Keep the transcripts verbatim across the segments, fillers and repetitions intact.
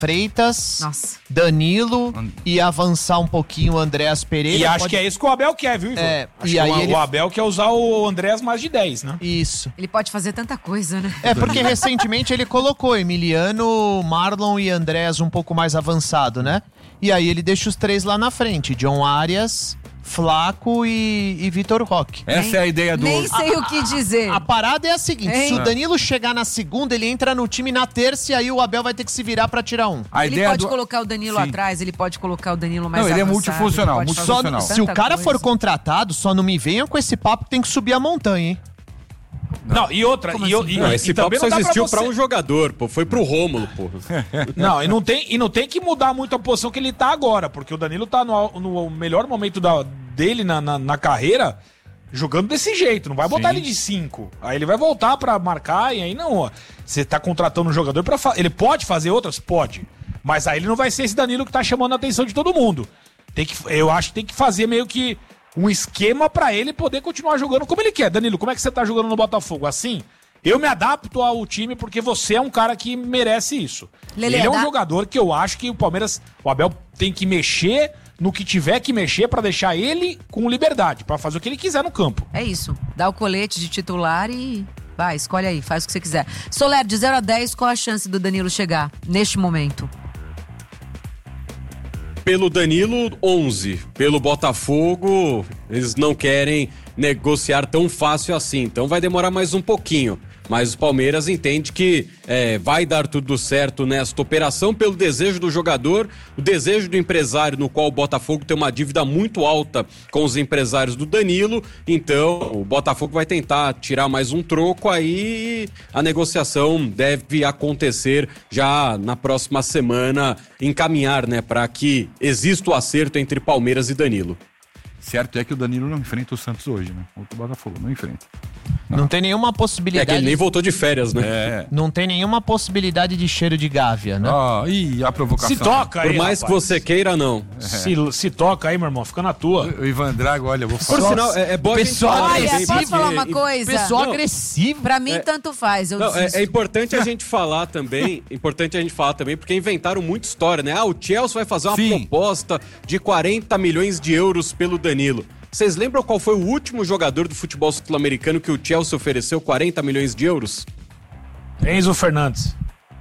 Freitas, Nossa. Danilo e avançar um pouquinho o Andréas Pereira. E acho pode... que é isso que o Abel quer, viu, Ivan? É, acho e que aí o, ele... o Abel quer usar o Andréas mais de dez, né? Isso. Ele pode fazer tanta coisa, né? É, porque recentemente ele colocou Emiliano, Marlon e Andréas um pouco mais avançado, né? E aí ele deixa os três lá na frente, John Arias, Flaco e, e Vitor Roque. Essa Nem- é a ideia do... Nem sei o que dizer. A parada é a seguinte, Hein? se o Danilo chegar na segunda, ele entra no time na terça e aí o Abel vai ter que se virar pra tirar um. A Ele ideia pode do... colocar o Danilo Sim. atrás, ele pode colocar o Danilo mais Não, ele é avançado, multifuncional, ele pode Só, fazer multifuncional. se o tanta cara coisa. for contratado, só não me venham com esse papo que tem que subir a montanha, hein? Não, e outra, Como e, assim? e, Não, e esse também papo só não dá existiu você- pra um jogador, pô. Foi pro Rômulo, pô. Não, e não, tem, e não tem que mudar muito a posição que ele tá agora, porque o Danilo tá no, no melhor momento da, dele na, na, na carreira, jogando desse jeito. Não vai botar Sim. ele de cinco. Aí ele vai voltar pra marcar e aí não, ó. Você tá contratando um jogador pra fazer. Ele pode fazer outras? Pode. Mas aí ele não vai ser esse Danilo que tá chamando a atenção de todo mundo. Tem que, eu acho que tem que fazer meio que um esquema pra ele poder continuar jogando como ele quer. Danilo, como é que você tá jogando no Botafogo? Assim? Eu me adapto ao time porque você é um cara que merece isso. Lelê, ele é um dá- jogador que eu acho que o Palmeiras, o Abel tem que mexer no que tiver que mexer pra deixar ele com liberdade, pra fazer o que ele quiser no campo. É isso. Dá o colete de titular e vai, escolhe aí, faz o que você quiser. Soler, de zero a dez, qual a chance do Danilo chegar neste momento? Pelo Danilo, onze. Pelo Botafogo, eles não querem negociar tão fácil assim. Então vai demorar mais um pouquinho. Mas o Palmeiras entende que é, vai dar tudo certo nesta operação pelo desejo do jogador, o desejo do empresário, no qual o Botafogo tem uma dívida muito alta com os empresários do Danilo. Então o Botafogo vai tentar tirar mais um troco aí. A negociação deve acontecer já na próxima semana, encaminhar, né, para que exista o acerto entre Palmeiras e Danilo. Certo é que o Danilo não enfrenta o Santos hoje, né? Outro Botafogo, não enfrenta. Não tem nenhuma É que possibilidade... ele nem voltou de férias, né? É. Não tem nenhuma possibilidade de cheiro de gávea, né? Ó, ih, a provocação. Se toca aí, Por mais que rapaz. você queira, não. Se, se toca aí, meu irmão, fica na tua. O Ivan Drago, olha, eu vou Por falar. sinal, é, é bom a gente Pessoal falar Olha, também, posso porque- falar uma coisa? Pessoal Não. agressivo. Pra mim, É. tanto faz, eu Não, é, desisto. é importante a gente falar também, importante a gente falar também, porque inventaram muita história, né? Ah, o Chelsea vai fazer uma Sim. proposta de quarenta milhões de euros pelo Danilo. Vocês lembram qual foi o último jogador do futebol sul-americano que o Chelsea ofereceu quarenta milhões de euros? Enzo Fernandes.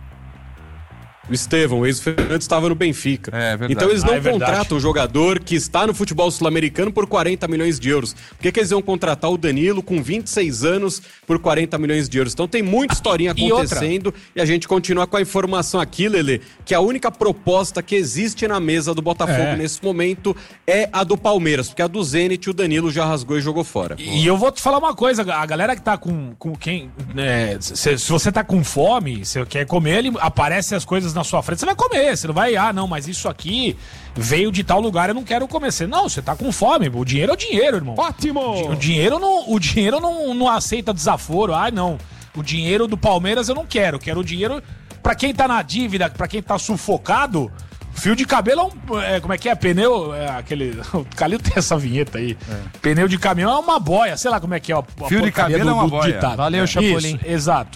O Estevão, o ex-Fernandes estava no Benfica. É, verdade. Então eles não Ah, é verdade. contratam o jogador que está no futebol sul-americano por quarenta milhões de euros. Por que, que eles iam contratar o Danilo com vinte e seis anos por quarenta milhões de euros? Então tem muita historinha E outra? acontecendo e a gente continua com a informação aqui, Lelê, que a única proposta que existe na mesa do Botafogo É. nesse momento é a do Palmeiras, porque a do Zenit o Danilo já rasgou e jogou fora. E eu vou te falar uma coisa, a galera que tá com, com quem... né, se, se você tá com fome, se quer comer, ele aparece as coisas na sua frente, você vai comer, você não vai, ah, não, mas isso aqui veio de tal lugar, eu não quero comer. Você, não, você tá com fome, o dinheiro é o dinheiro, irmão. Ótimo! O dinheiro não, o dinheiro não, não aceita desaforo, ah, não, o dinheiro do Palmeiras eu não quero, eu quero o dinheiro pra quem tá na dívida, pra quem tá sufocado. Fio de cabelo é um. É, como é que é? Pneu. É aquele. O Calil tem essa vinheta aí. Pneu de caminhão é uma boia. Sei lá como é que é. A, a Fio de porcaria cabelo é uma boia. ditado. Valeu, Chapolin. Isso, exato.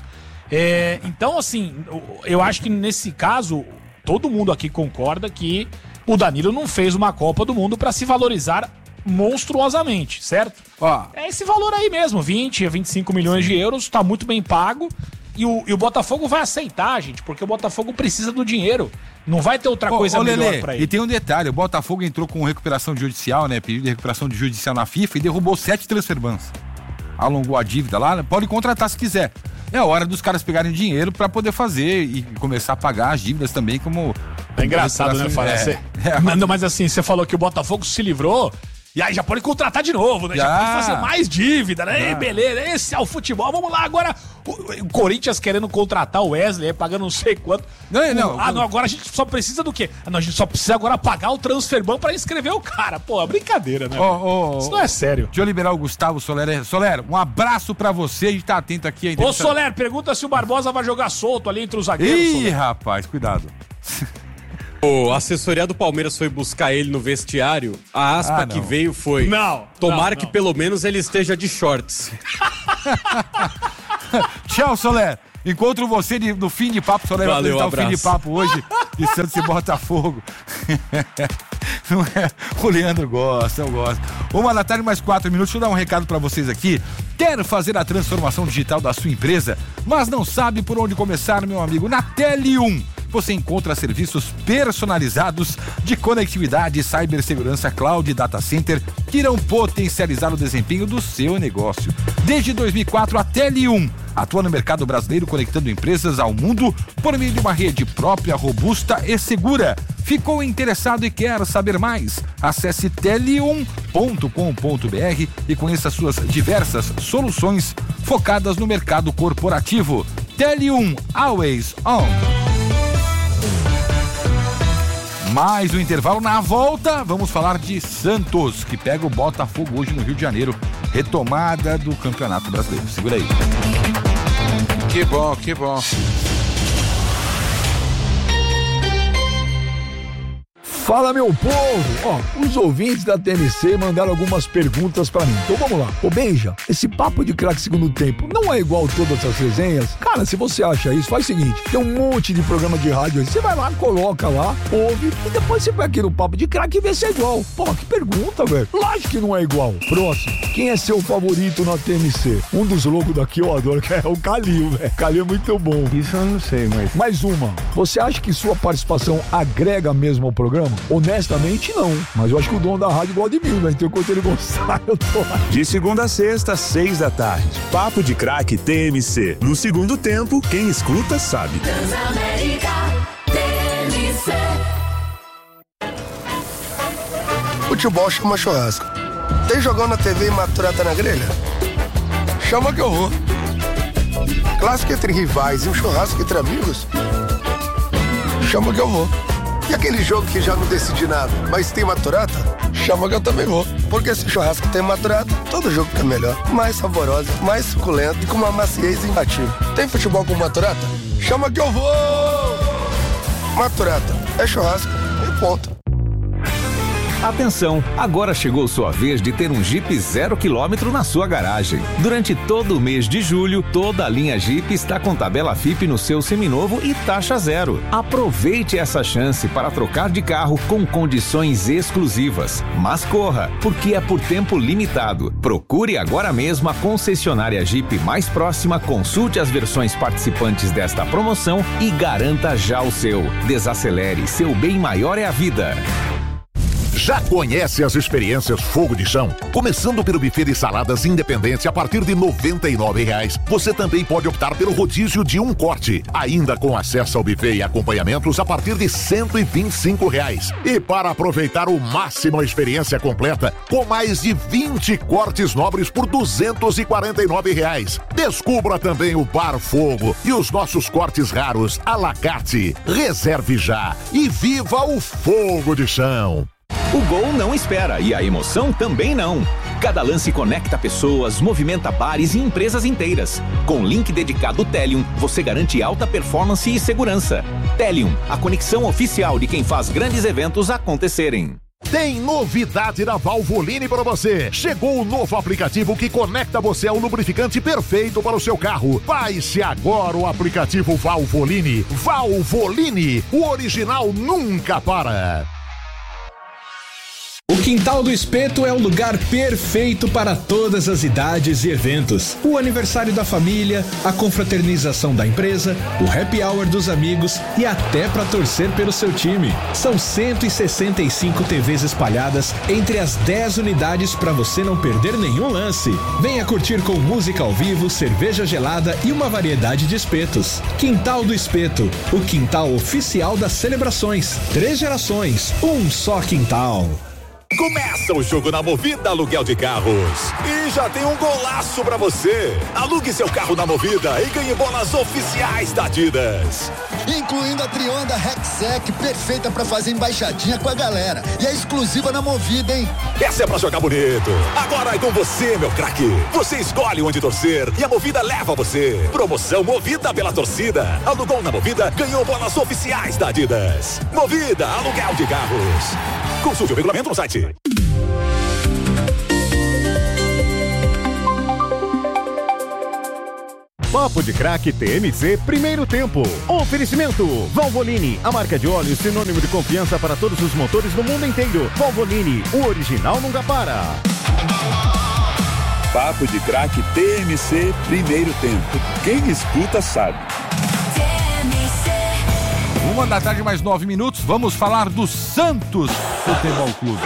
É, então, assim, eu acho que nesse caso, todo mundo aqui concorda que o Danilo não fez uma Copa do Mundo pra se valorizar monstruosamente, certo? Ó, É esse valor aí mesmo, vinte a vinte e cinco milhões de euros, tá muito bem pago. E o, e o Botafogo vai aceitar, gente, porque o Botafogo precisa do dinheiro. Não vai ter outra Ô, coisa ô, melhor Lelê, pra e ele. tem um detalhe, o Botafogo entrou com recuperação judicial, né, pedido de recuperação de judicial na FIFA e derrubou sete transferbans. Alongou a dívida lá, pode contratar se quiser. É a hora dos caras pegarem dinheiro pra poder fazer e começar a pagar as dívidas também, como... É engraçado, né, Fala? É, Cê- é, Não, mas assim, você falou que o Botafogo se livrou, e aí já pode contratar de novo, né? Já, Já. pode fazer mais dívida, né? Ei, beleza, esse é o futebol. Vamos lá, agora o, o Corinthians querendo contratar o Wesley, pagando não sei quanto. Não, não, ah, não. não, agora a gente só precisa do quê? Ah, não, a gente só precisa agora pagar o transferban pra inscrever o cara. Pô, é brincadeira, né? Ô, ô, Isso não é sério. Deixa eu liberar o Gustavo Soler. Soler, um abraço pra você, a gente tá atento aqui ainda. Ô, Soler, pergunta se o Barbosa vai jogar solto ali entre os zagueiros. Ih, Soler. rapaz, cuidado. A assessoria do Palmeiras foi buscar ele no vestiário. A aspa Ah, que não. veio foi: Não, tomara não, que não. pelo menos ele esteja de shorts. Tchau, Soler. Encontro você de- no fim de papo, Soler. Valeu, vai apresentar o fim de abraço. papo hoje. de Santos e Botafogo. Não é? O Leandro gosta, eu gosto. Uma da tarde, mais quatro minutos. Deixa eu dar um recado pra vocês aqui. Quer fazer a transformação digital da sua empresa, mas não sabe por onde começar, meu amigo? Na Tele um você encontra serviços personalizados de conectividade, cibersegurança, cloud e data center que irão potencializar o desempenho do seu negócio. Desde dois mil e quatro, a Tele um atua no mercado brasileiro conectando empresas ao mundo por meio de uma rede própria, robusta e segura. Ficou interessado e quer saber mais? Acesse tele um ponto com ponto b r e conheça suas diversas soluções focadas no mercado corporativo. Tele um, always on. Mais um intervalo. Na volta, vamos falar de Santos, que pega o Botafogo hoje no Rio de Janeiro. Retomada do Campeonato Brasileiro. Segura aí. Que bom, que bom. Fala, meu povo! Ó, os ouvintes da T N C mandaram algumas perguntas pra mim. Então vamos lá. Ô, Benja, esse papo de craque segundo tempo não é igual todas essas resenhas? Cara, se você acha isso, faz o seguinte, tem um monte de programa de rádio aí, você vai lá, coloca lá, ouve, e depois você vai aqui no papo de craque e vê se é igual. Pô, que pergunta, velho. Lógico que não é igual. Próximo. Quem é seu favorito na T N C? Um dos loucos daqui eu adoro, que é o Calil, velho. Calil é muito bom. Isso eu não sei, mas... Mais uma. Você acha que sua participação agrega mesmo ao programa? Honestamente, não. Mas eu acho que o dono da rádio gosta de mim, né? Então, enquanto ele gostar, eu tô lá. De segunda a sexta, seis da tarde. Papo de Craque T M C. No segundo tempo, quem escuta sabe. Transamérica T M C. Futebol chama churrasco. Tem jogão na T V e maturata na grelha? Chama que eu vou. Clássico entre rivais e um churrasco entre amigos? Chama que eu vou. E aquele jogo que já não decidi nada, mas tem maturata? Chama que eu também vou. Porque se churrasco tem maturata, todo jogo fica melhor. Mais saborosa, mais suculento e com uma maciez imbatível. Tem futebol com maturata? Chama que eu vou! Maturata, é churrasco e ponto. Atenção, agora chegou sua vez de ter um Jeep zero quilômetro na sua garagem. Durante todo o mês de julho, toda a linha Jeep está com tabela F I P no seu seminovo e taxa zero. Aproveite essa chance para trocar de carro com condições exclusivas. Mas corra, porque é por tempo limitado. Procure agora mesmo a concessionária Jeep mais próxima, consulte as versões participantes desta promoção e garanta já o seu. Desacelere, seu bem maior é a vida. Já conhece as experiências Fogo de Chão? Começando pelo buffet de saladas independente a partir de noventa e nove reais. Você também pode optar pelo rodízio de um corte, ainda com acesso ao buffet e acompanhamentos a partir de cento e vinte e cinco reais. E para aproveitar o máximo a experiência completa, com mais de vinte cortes nobres por duzentos e quarenta e nove reais. Descubra também o Bar Fogo e os nossos cortes raros à la carte. Reserve já e viva o Fogo de Chão. O gol não espera e a emoção também não. Cada lance conecta pessoas, movimenta bares e empresas inteiras. Com link dedicado Telium, você garante alta performance e segurança. Telium, a conexão oficial de quem faz grandes eventos acontecerem. Tem novidade da Valvoline para você. Chegou o novo aplicativo que conecta você ao lubrificante perfeito para o seu carro. Baixe agora o aplicativo Valvoline. Valvoline, o original nunca para. O Quintal do Espeto é o lugar perfeito para todas as idades e eventos. O aniversário da família, a confraternização da empresa, o happy hour dos amigos e até para torcer pelo seu time. São cento e sessenta e cinco T Vs espalhadas entre as dez unidades para você não perder nenhum lance. Venha curtir com música ao vivo, cerveja gelada e uma variedade de espetos. Quintal do Espeto, o quintal oficial das celebrações. Três gerações, um só quintal. Começa o jogo na Movida Aluguel de Carros. E já tem um golaço pra você. Alugue seu carro na Movida e ganhe bolas oficiais da Adidas. Incluindo a Trionda Rexec, perfeita pra fazer embaixadinha com a galera. E é exclusiva na Movida, hein? Essa é pra jogar bonito. Agora é com você, meu craque. Você escolhe onde torcer e a Movida leva você. Promoção Movida pela torcida. Alugou na Movida, ganhou bolas oficiais da Adidas. Movida Aluguel de Carros. Consulte o regulamento no site. Papo de Craque T M C, primeiro tempo. Oferecimento: Valvoline, a marca de óleo sinônimo de confiança para todos os motores do mundo inteiro. Valvoline, o original nunca para. Papo de Craque T M C, primeiro tempo. Quem escuta sabe. Uma da tarde, mais nove minutos, vamos falar do Santos Futebol Clube.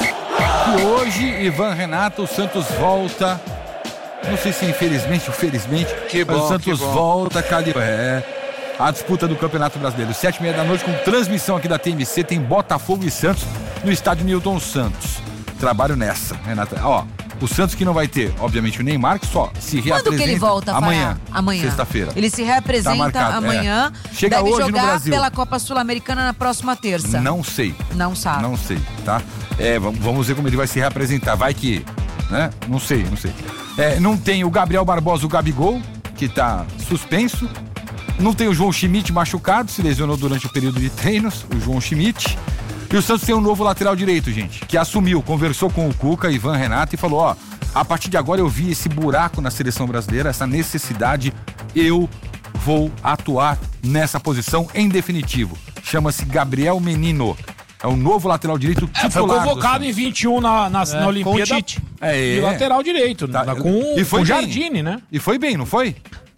E hoje, Ivan Renato, o Santos volta, não sei se infelizmente ou felizmente, que mas bom, o Santos que bom. volta, Cali, é, a disputa do Campeonato Brasileiro. Sete e meia da noite, com transmissão aqui da T M C, tem Botafogo e Santos no estádio Newton Santos. Trabalho nessa, Renato. Ó, o Santos que não vai ter, obviamente, o Neymar, que só se reapresenta Quando que ele volta, amanhã. Fará? Amanhã. Sexta-feira. Ele se reapresenta Tá marcado, amanhã. é. Chega deve hoje no jogar Brasil. pela Copa Sul-Americana na próxima terça. Não sei. Não sabe. Não sei, tá? É, vamos, vamos ver como ele vai se reapresentar. Vai que, né? Não sei, não sei. É, não tem o Gabriel Barbosa, o Gabigol, que tá suspenso. Não tem o João Schmidt machucado, se lesionou durante o período de treinos, o João Schmidt. E o Santos tem um novo lateral direito, gente, que assumiu, conversou com o Cuca, Ivan Renato, e falou, ó, a partir de agora eu vi esse buraco na seleção brasileira, essa necessidade, eu vou atuar nessa posição em definitivo. Chama-se Gabriel Menino. É o novo lateral direito titular. É, foi convocado em vinte e um na, na, É, na Olimpíada com o Tite. É, de é. lateral direito, Tá, na- com, e foi com o bem. Jardine, né? E foi bem, não foi?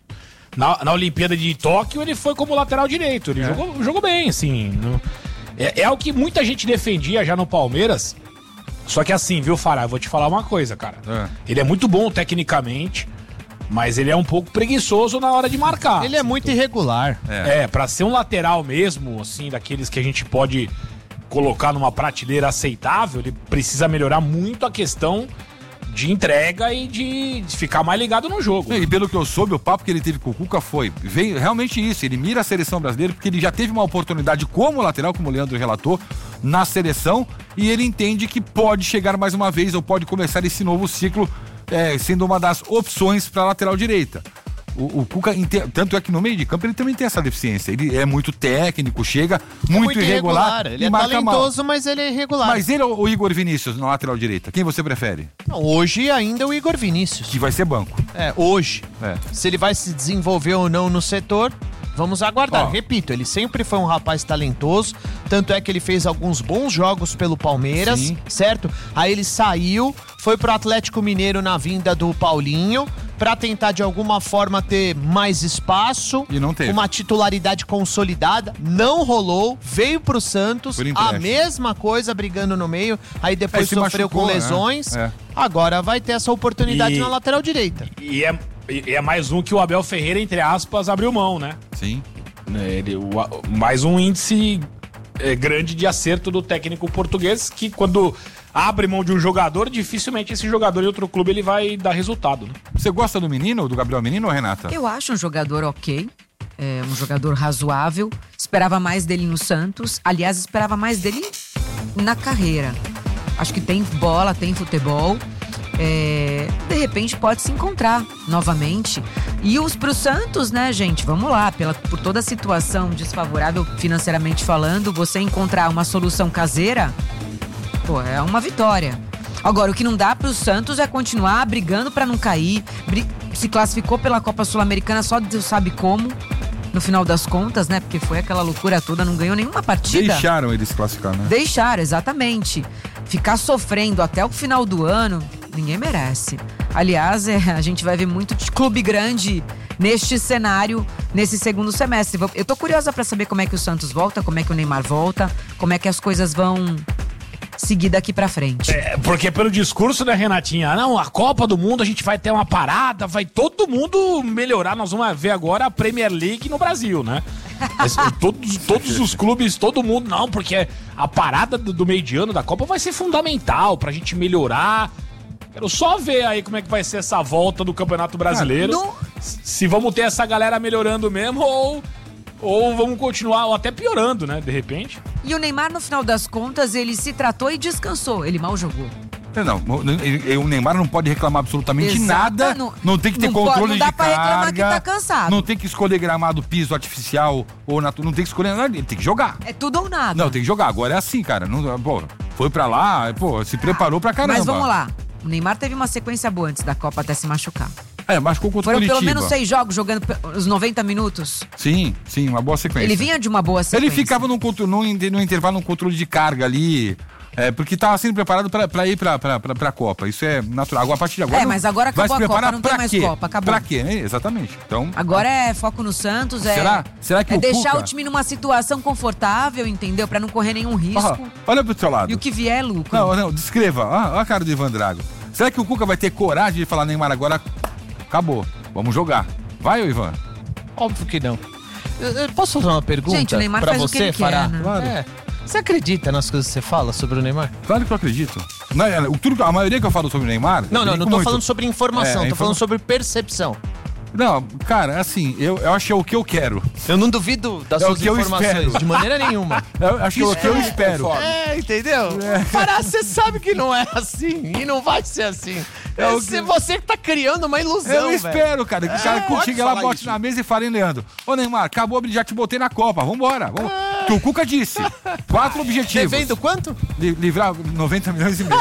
Na, na Olimpíada de Tóquio ele foi como lateral direito, ele É. jogou, jogou bem, assim. no- é, é o que muita gente defendia já no Palmeiras, só que assim, viu, Fará, eu vou te falar uma coisa, cara. É. Ele é muito bom tecnicamente, mas ele é um pouco preguiçoso na hora de marcar. Ele é muito irregular. É, pra ser um lateral mesmo, assim, daqueles que a gente pode colocar numa prateleira aceitável, ele precisa melhorar muito a questão de entrega e de, de ficar mais ligado no jogo. E pelo que eu soube, o papo que ele teve com o Cuca foi, veio realmente isso, ele mira a seleção brasileira porque ele já teve uma oportunidade como lateral, como o Leandro relatou, na seleção, e ele entende que pode chegar mais uma vez, ou pode começar esse novo ciclo, é, sendo uma das opções para lateral direita. O, o Cuca, ente- tanto é que no meio de campo ele também tem essa deficiência, ele é muito técnico, chega muito, irregular, Ele e é marca mal. talentoso, mas ele é irregular. Mas ele ou o Igor Vinícius na lateral direita, quem você prefere? Não, hoje ainda é o Igor Vinícius. Que vai ser banco. É, hoje. É. Se ele vai se desenvolver ou não no setor, vamos aguardar. Ó. Repito, ele sempre foi um rapaz talentoso, tanto é que ele fez alguns bons jogos pelo Palmeiras, Sim. certo? Aí ele saiu, foi pro Atlético Mineiro na vinda do Paulinho, pra tentar de alguma forma ter mais espaço, E não teve. uma titularidade consolidada, não rolou, veio pro Santos, Por a empréstimo. mesma coisa, brigando no meio, aí Aí depois se sofreu machucou, com né? lesões, É. agora vai ter essa oportunidade E- na lateral direita. E é, e é mais um que o Abel Ferreira, entre aspas, abriu mão, né? Sim. Ele, o- mais um índice é, grande de acerto do técnico português, que quando abre mão de um jogador, dificilmente esse jogador em outro clube ele vai dar resultado, né? Você gosta do menino, do Gabriel Menino, ou Renata? Eu acho um jogador ok, é um jogador razoável. Esperava mais dele no Santos. Aliás, esperava mais dele na carreira. Acho que tem bola, tem futebol. É, de repente pode se encontrar novamente. E os pro Santos, né, gente? Vamos lá, pela, por toda a situação desfavorável financeiramente falando, você encontrar uma solução caseira, pô, é uma vitória. Agora, o que não dá pro Santos é continuar brigando pra não cair. Bri- se classificou pela Copa Sul-Americana, só Deus sabe como, no final das contas, né? Porque foi aquela loucura toda, não ganhou nenhuma partida. Deixaram ele se classificar, né? Deixaram, exatamente. Ficar sofrendo até o final do ano, ninguém merece. Aliás, é, a gente vai ver muito de clube grande neste cenário, nesse segundo semestre. Vou- Eu tô curiosa pra saber como é que o Santos volta, como é que o Neymar volta, como é que as coisas vão seguir daqui pra frente. É, porque pelo discurso, né, Renatinha? Não, a Copa do Mundo a gente vai ter uma parada, vai todo mundo melhorar. Nós vamos ver agora a Premier League no Brasil, né? Mas, todos, todos os clubes, todo mundo, não, porque a parada do, do meio de ano da Copa vai ser fundamental pra gente melhorar. Quero só ver aí como é que vai ser essa volta do Campeonato Brasileiro. Ah, no- Se vamos ter essa galera melhorando mesmo ou, ou vamos continuar, ou até piorando, né, de repente. E o Neymar, no final das contas, ele se tratou e descansou. Ele mal jogou. Não, ele- o Neymar não pode reclamar absolutamente Exato, nada. não- Não, tem que ter não pode- controle não dá de pra reclamar carga. que tá cansado. Não tem que escolher gramado, piso artificial ou natu... Não tem que escolher nada. Ele tem que jogar. É tudo ou nada. Não, tem que jogar. Agora é assim, cara. Não, pô, foi pra lá, pô, se preparou pra caramba. Mas vamos lá. O Neymar teve uma sequência boa antes da Copa até se machucar. É, machucou contra o Foram Curitiba. pelo menos seis jogos jogando os noventa minutos. Sim, sim, uma boa sequência. Ele vinha de uma boa sequência. Ele ficava num, contro- num, in- no intervalo, num controle de carga ali, é, porque estava sendo preparado pra, pra ir pra, pra, pra, pra Copa. Isso é natural. Agora, a partir de agora... É, mas agora vai acabou se a Copa, preparar não tem pra mais quê? Copa, acabou. Pra quê? É, exatamente. Então, Agora é foco no Santos, é, Será? Será que é o deixar Cuca- o time numa situação confortável, entendeu? Pra não correr nenhum risco. ó, olha pro seu lado. E o que vier é lucro. Não, não, descreva. Olha a cara do Ivan Drago. Será que o Cuca vai ter coragem de falar, Neymar, agora acabou, vamos jogar? Vai, ô Ivan? Óbvio que não. Eu, eu posso fazer uma pergunta Gente, o Neymar pra faz o que você, ele quer, Fará? né? Claro. É. Você acredita nas coisas que você fala sobre o Neymar? Claro que eu acredito. Não, é, o- tudo, a maioria que eu falo sobre o Neymar... Não, eu não, não brinco tô muito. falando sobre informação, É, tô informa- falando sobre percepção. Não, cara, assim, eu, eu acho que é o que eu quero. Eu não duvido das É o suas que eu informações, espero. de maneira nenhuma. Eu acho que é o que eu espero. É, entendeu? Fará, você sabe que não é assim e não vai ser assim. É o Esse- que- Você que tá criando uma ilusão, Eu velho. espero, cara, que o cara pode chegue lá, falar bote isso. na mesa e fale, hein, Leandro? Ô, Neymar, acabou, já te botei na Copa, vambora. Vamos. Que o Cuca disse. Quatro objetivos. Devendo quanto? Li- livrar noventa milhões e meio.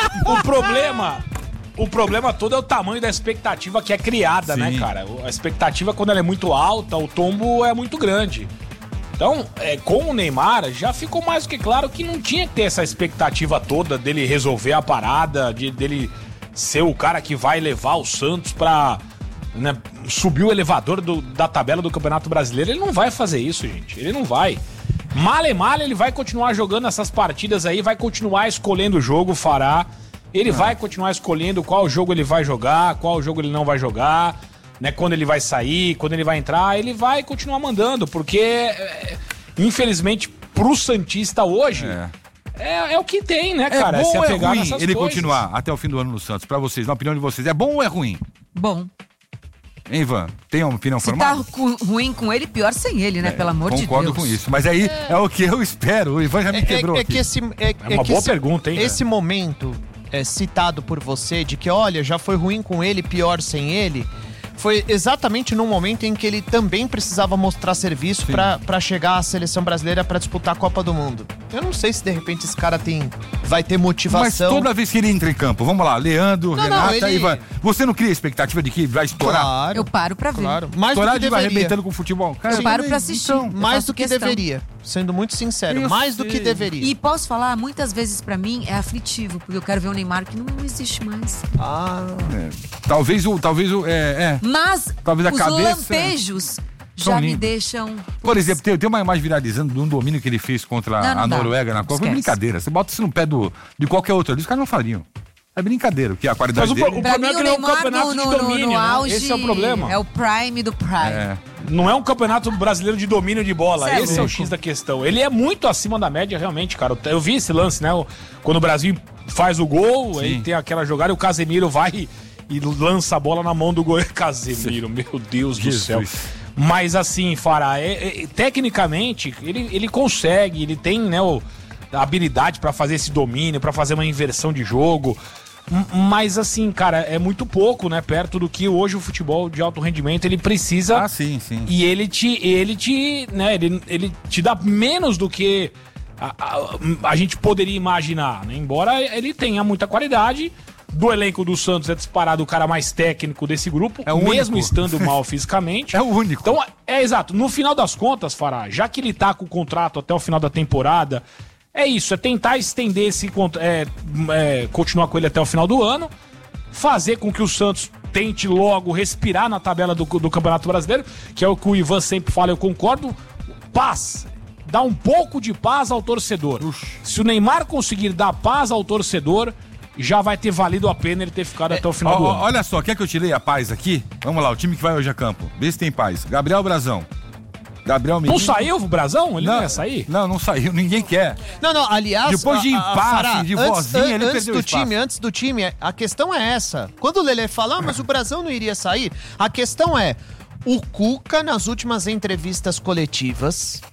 O problema... O problema todo é o tamanho da expectativa que é criada, Sim. né, cara? A expectativa, quando ela é muito alta, o tombo é muito grande. Então, é, com o Neymar, já ficou mais do que claro que não tinha que ter essa expectativa toda dele resolver a parada, de, dele ser o cara que vai levar o Santos pra, né, subir o elevador do- da tabela do Campeonato Brasileiro. Ele não vai fazer isso, gente. Ele não vai. Male, male, ele vai continuar jogando essas partidas aí, vai continuar escolhendo o jogo, Fará. Ele vai continuar escolhendo qual jogo ele vai jogar, qual jogo ele não vai jogar, né? Quando ele vai sair, quando ele vai entrar, ele vai continuar mandando, porque, é, infelizmente, pro Santista hoje, É. é, é o que tem, né, É cara? bom se ou é apegar ruim nessas ele coisas. continuar até o fim do ano no Santos? Pra vocês, na opinião de vocês, é bom ou é ruim? Bom, Hein, Ivan? Tem uma opinião se tá formada? cu- ruim com ele, pior sem ele, né? Pelo amor de Deus. Concordo com isso. Mas aí é. o que eu espero. O Ivan já me É, quebrou é, é aqui. que esse, é, é uma que boa esse, pergunta, hein, Esse momento é, citado por você de que, olha, já foi ruim com ele, pior sem ele, foi exatamente num momento em que ele também precisava mostrar serviço pra pra chegar à seleção brasileira pra disputar a Copa do Mundo. Eu não sei se de repente esse cara tem, vai ter Mas motivação. toda vez que ele entra em campo, vamos lá, Leandro, Não, Renata, não, ele- Ivan, você não cria expectativa de que vai estourar? Claro, Eu paro pra ver. claro. Mais do Estourar que de vai deveria. arrebentando com o futebol? Cara, Eu paro também, pra assistir. então, Eu Mais faço do que questão. deveria. Sendo muito sincero, Eu mais do sei. que deveria. E posso falar, muitas vezes pra mim é aflitivo, porque eu quero ver o Neymar que não existe mais. Ah, é, talvez o. Talvez o. É, é. Mas Talvez a os cabeça- lampejos São já me lindos. deixam... Por exemplo, tem, tem uma imagem viralizando de um domínio que ele fez contra Não, não a dá. Noruega na Copa. Foi Esquece. brincadeira. Você bota isso no pé do, de qualquer outro ali, os caras não fariam. É brincadeira, que a qualidade Mas o, dele. pro- o Pra problema mim, é que o não é um Neymar campeonato no, de no, no, domínio, no né? auge Esse é o problema. é o prime do prime. É. Não é um campeonato brasileiro de domínio de bola. Cê é Esse é o louco. X da questão. Ele é muito acima da média, realmente, cara. Eu vi esse lance, né? O- Quando o Brasil faz o gol, aí tem aquela jogada e o Casemiro vai e lança a bola na mão do goleiro. Casemiro, meu Deus do Jesus. céu. Mas assim, Fará, é- é- tecnicamente, ele, ele consegue, ele tem, né, o- a habilidade pra fazer esse domínio, pra fazer uma inversão de jogo. M- Mas assim, cara, é muito pouco, né? Perto do que hoje o futebol de alto rendimento ele precisa. Ah, sim, sim. E ele te, ele te, né? Ele, ele te dá menos do que a, a, a gente poderia imaginar, né? Embora ele tenha muita qualidade. Do elenco do Santos é disparado o cara mais técnico desse grupo, É o mesmo único. estando mal fisicamente. É o único. Então, é exato. No final das contas, Fará, já que ele tá com o contrato até o final da temporada, é isso, é tentar estender esse cont- é, é, continuar com ele até o final do ano, fazer com que o Santos tente logo respirar na tabela do, do Campeonato Brasileiro, que é o que o Ivan sempre fala, eu concordo. Paz. Dá um pouco de paz ao torcedor. Se o Neymar conseguir dar paz ao torcedor, já vai ter valido a pena ele ter ficado até o final Ó, do ó, ano. olha só, quer que eu tirei a paz aqui? Vamos lá, o time que vai hoje a campo. Vê se tem paz. Gabriel Brazão. Gabriel Não Menino. saiu o Brazão? Ele não, Não, ia sair? Não, não saiu, ninguém quer. Não, não, aliás... Depois de a- a- impasse, Fará, de antes- vozinha, ele antes perdeu do espaço. time, Antes do time, a questão é essa. Quando o Lelê fala, ah, mas o Brasão não iria sair, a questão é, o Cuca, nas últimas entrevistas coletivas,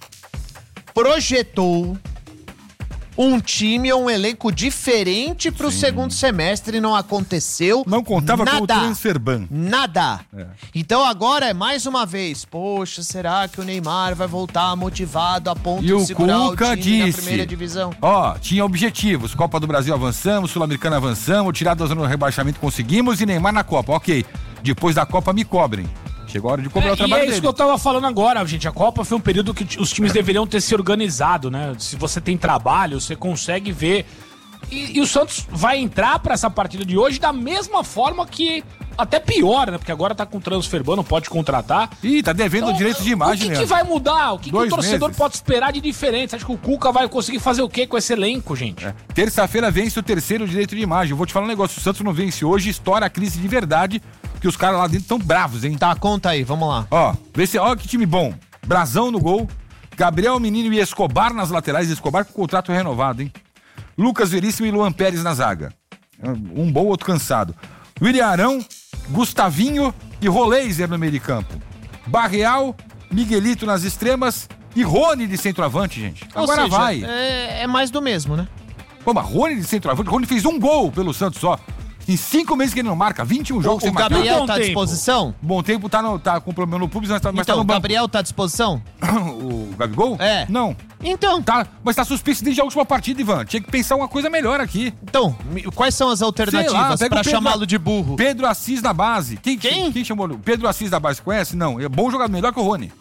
projetou um time ou um elenco diferente pro segundo semestre e não aconteceu. Não contava com o nada. Transferban. Nada. É. Então agora é mais uma vez, poxa, será que o Neymar vai voltar motivado a ponto E de o segurar Cuca o time na disse, primeira divisão? ó, tinha objetivos, Copa do Brasil avançamos, Sul-Americana avançamos, tirado da zona do rebaixamento conseguimos e Neymar na Copa, ok. Depois da Copa me cobrem. Chegou a hora de cobrar É, o trabalho e é isso dele. que eu tava falando agora, gente. A Copa foi um período que os times deveriam ter se organizado, né? Se você tem trabalho, você consegue ver. E, e o Santos vai entrar pra essa partida de hoje da mesma forma que. Até pior, né? Porque agora tá com transfer ban, não pode contratar. Ih, tá devendo Então, direito de imagem, O que, né? que vai mudar? O que, que o Dois torcedor meses. pode esperar de diferente? Você acha que o Cuca vai conseguir fazer o quê com esse elenco, gente? É. Terça-feira vence o terceiro direito de imagem. Eu vou te falar um negócio. Se o Santos não vence hoje, estoura a crise de verdade, que os caras lá dentro estão bravos, hein? Tá, conta aí, vamos lá. Ó, vê se, ó que time bom. Brazão no gol, Gabriel Menino e Escobar nas laterais, Escobar com contrato renovado, hein? Lucas Veríssimo e Luan Pérez na zaga. Um bom, outro cansado. William Arão, Gustavinho e Roleiser no meio de campo. Barreal, Miguelito nas extremas e Rony de centroavante, gente. Ou Agora seja, vai. É, é mais do mesmo, né? Pô, mas Rony de centroavante, Rony fez um gol pelo Santos só. Em cinco meses que ele não marca, vinte e um jogos O, sem o marcar. Gabriel Bom tá à tempo. disposição? Bom tempo tá, no, tá com problema no público, mas tá, mas Então, tá no o banco. Gabriel tá à disposição? O Gabigol? É. Não. Então. Tá, mas tá suspenso desde a última partida, Ivan. Tinha que pensar uma coisa melhor aqui. Então, mi- quais são as alternativas Sei lá, pega pra o Pedro- chamá-lo de burro? Pedro Assis na base. Quem, quem? quem chamou? Pedro Assis da base, conhece? Não, é bom jogador, melhor que o Rony.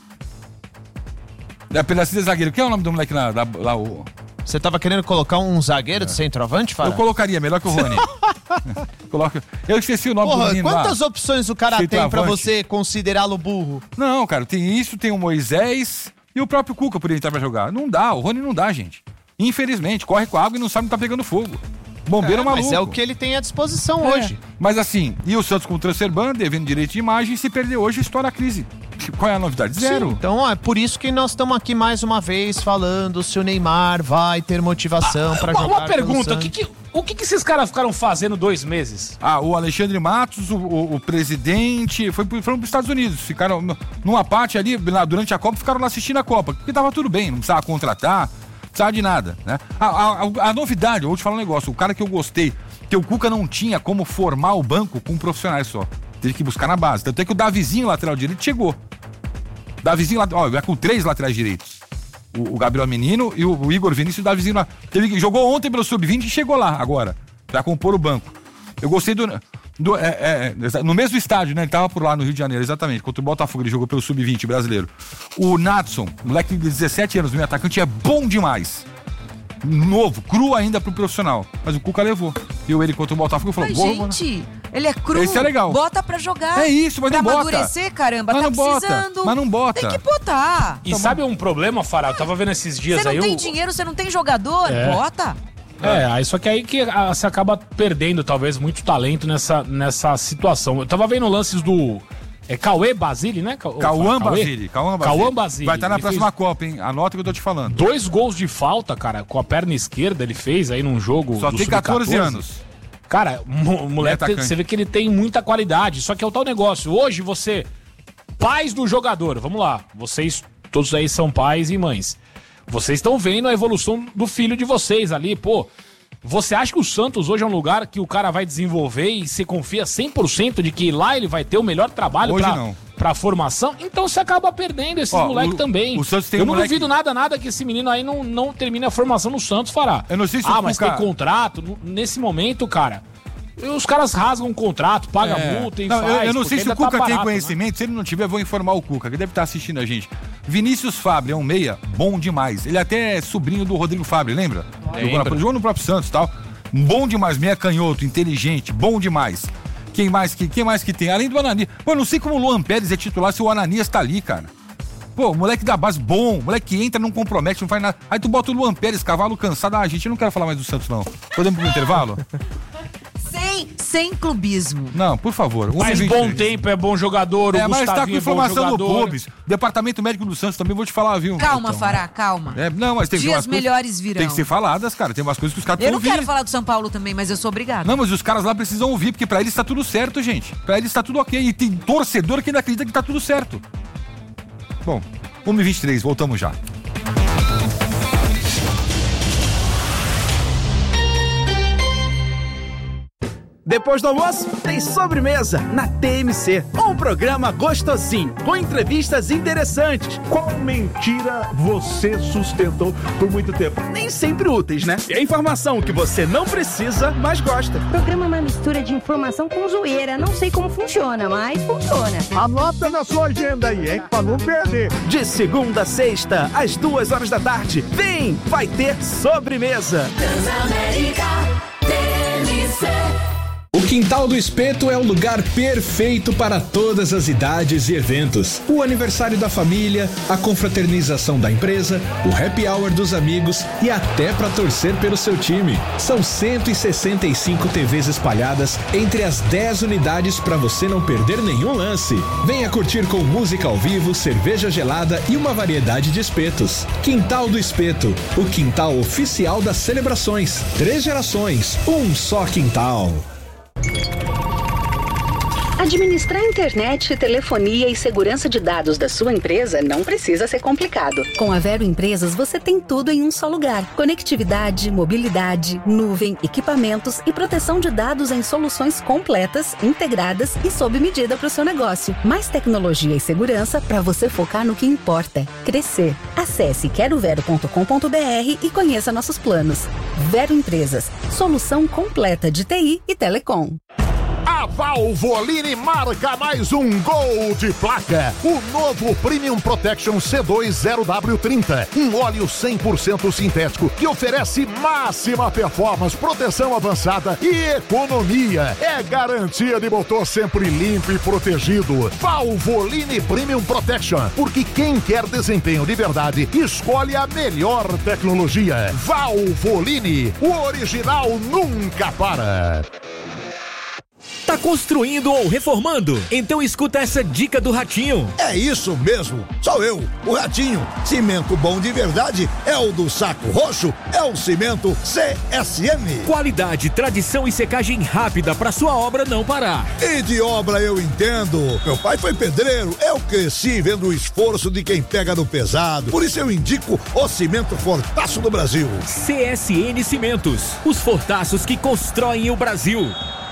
É, Pedro Assis é zagueiro. Quem é o nome do moleque lá? Da, lá o... Você tava querendo colocar um zagueiro de centroavante, Fara? Eu colocaria, melhor que o Rony. Coloca... Eu esqueci o nome do Porra, menino quantas lá. opções o cara tem pra Centroavante. você considerá-lo burro? Não, cara, tem isso, tem o Moisés e o próprio Cuca poderia entrar pra jogar. Não dá, o Rony não dá, gente. Infelizmente, corre com a água e não sabe que tá pegando fogo. Bombeiro É, maluco. mas é o que ele tem à disposição É. hoje. Mas assim, e o Santos com o transfer ban, devendo direito de imagem, se perder hoje, estoura a crise. Qual é a novidade? Zero. Sim, então, ó, é por isso que nós estamos aqui mais uma vez falando se o Neymar vai ter motivação pra Uma, jogar uma pergunta, o pelo que, que, o que, que esses caras ficaram fazendo dois meses? Ah, o Alexandre Matos, o, o- o presidente, foi, pro- foram para os Estados Unidos. Ficaram no- numa parte ali, lá, durante a Copa, ficaram lá assistindo a Copa. Porque tava tudo bem, não precisava contratar, não precisava de nada, né? A, a- a- a novidade, eu vou te falar um negócio, o cara que eu gostei, que o Cuca não tinha como formar o banco com profissionais só. Teve que buscar na base. Tanto é que o Davizinho, lateral direito, chegou. Davizinho, lat- ó, é com três laterais direitos. O, o Gabriel Menino e o, o Igor Vinícius e o Davizinho lá. Teve que, jogou ontem pelo sub vinte e chegou lá agora, pra compor o banco. Eu gostei do. do é, é, é, no mesmo estádio, né? Ele tava por lá no Rio de Janeiro, exatamente. Contra o Botafogo, ele jogou pelo sub vinte brasileiro. O Natson, moleque de dezessete anos, meu atacante, é bom demais. Novo, cru ainda pro profissional. Mas o Cuca levou. Viu ele contra o Botafogo e falou: Mas, "Boa, gente, ele é cru. Esse é legal. Bota pra jogar. É isso, mas pra não bota. amadurecer, caramba. Mas tá não bota, precisando. mas não bota. Tem que botar. E sabe um problema, Fará? Eu tava vendo esses dias Você não aí. tem o- dinheiro, você não tem jogador, É. bota. É, aí só que aí que ah, você acaba perdendo, talvez, muito talento nessa, nessa situação. Eu tava vendo lances do. É Cauê Basile, né? Ca- Cauã Cauê? Basile. Cauã Basile. Cauã Basile. Vai estar na Ele próxima fez Copa, hein? Anota o que eu tô te falando. Dois gols de falta, cara, com a perna esquerda ele fez aí num jogo. Só do tem sub catorze quatorze. anos. Cara, o mo- o moleque, atacante. você vê que ele tem muita qualidade. Só que é o tal negócio. Hoje você, pais do jogador, vamos lá. Vocês, todos aí são pais e mães. Vocês estão vendo a evolução do filho de vocês ali, pô. Você acha que o Santos hoje é um lugar que o cara vai desenvolver e você confia cem por cento de que lá ele vai ter o melhor trabalho Hoje pra, não. pra formação? Então você acaba perdendo esses Ó, moleques o- também. o Santos tem Eu um não moleque- duvido nada, nada que esse menino aí não, não termine a formação no Santos, Fará. Eu não sei se ah, o mas Cuca- tem contrato. N- Nesse momento, cara, os caras rasgam um contrato, pagam É. multa e Não, faz. eu, eu não porque sei se o ainda tá Cuca tem barato, né? conhecimento, se ele não tiver, eu vou informar o Cuca, que deve estar assistindo a gente. Vinícius Fabre é um meia bom demais. Ele até é sobrinho do Rodrigo Fabre, lembra? Jogou, na, jogou no próprio Santos e tal. Bom demais, meia canhoto, inteligente, bom demais. Quem mais que, quem mais que tem? Além do Ananias. Pô, eu não sei como o Luan Pérez é titular se o Ananias tá ali, cara. Pô, moleque da base bom, moleque que entra, não compromete, não faz nada. Aí tu bota o Luan Pérez, cavalo cansado. Ah, gente, eu não quero falar mais do Santos, não. Podemos ir pro intervalo? Sem, sem clubismo. Não, por favor. Mas bom tempo, é bom jogador, É, o mas tá com Gustavinho é bom informação do jogador. Pubis. Departamento Médico do Santos também, vou te falar, viu? Calma, Então, Fará, calma. É, não, mas tem Dias umas coisas- melhores virão. Tem que ser faladas, cara. Tem umas coisas que os caras Eu precisam não quero ouvir. falar do São Paulo também, mas eu sou obrigada. Não, mas os caras lá precisam ouvir, porque pra eles tá tudo certo, gente. Pra eles tá tudo ok. E tem torcedor que ainda acredita que tá tudo certo. Bom, uma e vinte e três, voltamos já. Depois do almoço, tem sobremesa na T M C. Um programa gostosinho, com entrevistas interessantes. Qual mentira você sustentou por muito tempo? Nem sempre úteis, né? É informação que você não precisa, mas gosta. O programa é uma mistura de informação com zoeira. Não sei como funciona, mas funciona. Anota na sua agenda aí, hein? Pra não perder. De segunda a sexta, às duas horas da tarde. Vem, vai ter sobremesa. Transamérica T M C. O Quintal do Espeto é o lugar perfeito para todas as idades e eventos. O aniversário da família, a confraternização da empresa, o happy hour dos amigos e até para torcer pelo seu time. São cento e sessenta e cinco T Vs espalhadas entre as dez unidades para você não perder nenhum lance. Venha curtir com música ao vivo, cerveja gelada e uma variedade de espetos. Quintal do Espeto, o quintal oficial das celebrações. Três gerações, um só quintal. Administrar internet, telefonia e segurança de dados da sua empresa não precisa ser complicado. Com a Vero Empresas, você tem tudo em um só lugar. Conectividade, mobilidade, nuvem, equipamentos e proteção de dados em soluções completas, integradas e sob medida para o seu negócio. Mais tecnologia e segurança para você focar no que importa: crescer. Acesse quero vero ponto com ponto b r e conheça nossos planos. Vero Empresas, solução completa de T I e telecom. A Valvoline marca mais um gol de placa. O novo Premium Protection C dois zero W trinta. Um óleo cem por cento sintético que oferece máxima performance, proteção avançada e economia. É garantia de motor sempre limpo e protegido. Valvoline Premium Protection. Porque quem quer desempenho de verdade, escolhe a melhor tecnologia. Valvoline. O original nunca para. Tá construindo ou reformando? Então escuta essa dica do Ratinho. É isso mesmo, sou eu, o Ratinho. Cimento bom de verdade é o do Saco Roxo, é o cimento C S M. Qualidade, tradição e secagem rápida para sua obra não parar. E de obra eu entendo. Meu pai foi pedreiro, eu cresci vendo o esforço de quem pega no pesado. Por isso eu indico o cimento Fortaço do Brasil. C S N Cimentos, os fortaços que constroem o Brasil.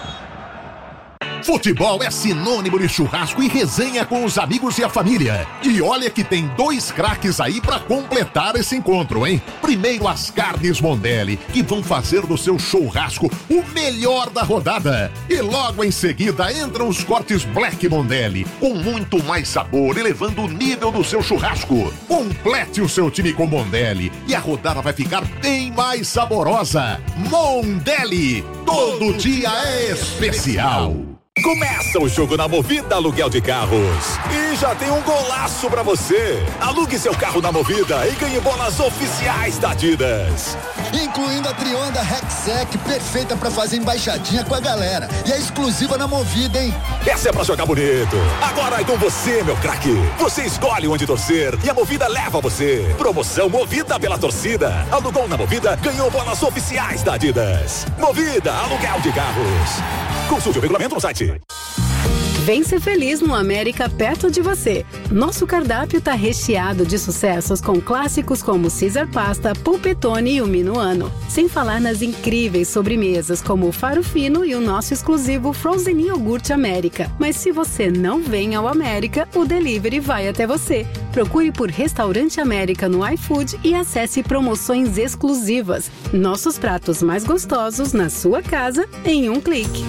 Futebol é sinônimo de churrasco e resenha com os amigos e a família. E olha que tem dois craques aí pra completar esse encontro, hein? Primeiro, as carnes Mondelli, que vão fazer do seu churrasco o melhor da rodada. E logo em seguida entram os cortes Black Mondelli, com muito mais sabor, elevando o nível do seu churrasco. Complete o seu time com Mondelli e a rodada vai ficar bem mais saborosa. Mondelli, todo dia é especial. Começa o jogo na Movida Aluguel de Carros. E já tem um golaço pra você. Alugue seu carro na Movida e ganhe bolas oficiais da Adidas. Incluindo a Trionda Rexec, perfeita pra fazer embaixadinha com a galera. E é exclusiva na Movida, hein? Essa é pra jogar bonito. Agora é com você, meu craque. Você escolhe onde torcer e a Movida leva você. Promoção Movida pela torcida. Alugou na Movida, ganhou bolas oficiais da Adidas. Movida Aluguel de Carros. Consulte o regulamento no site. Vem ser feliz no América perto de você. Nosso cardápio tá recheado de sucessos com clássicos como Caesar Pasta, Pulpetone e o Minuano. Sem falar nas incríveis sobremesas como o Faro Fino e o nosso exclusivo Frozen Iogurte América. Mas se você não vem ao América, o delivery vai até você. Procure por Restaurante América no iFood e acesse promoções exclusivas. Nossos pratos mais gostosos na sua casa em um clique.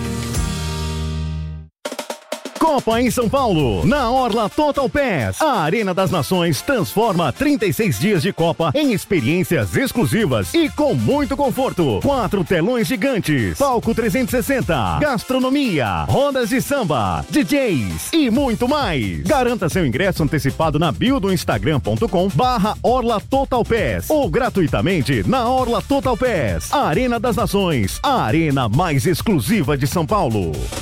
Copa em São Paulo, na Orla Total Pass. A Arena das Nações transforma trinta e seis dias de Copa em experiências exclusivas e com muito conforto. Quatro telões gigantes, palco trezentos e sessenta, gastronomia, rodas de samba, D Js e muito mais. Garanta seu ingresso antecipado na bio do instagram ponto com barra Orla Total Pass ou gratuitamente na Orla Total Pass. A Arena das Nações, a arena mais exclusiva de São Paulo.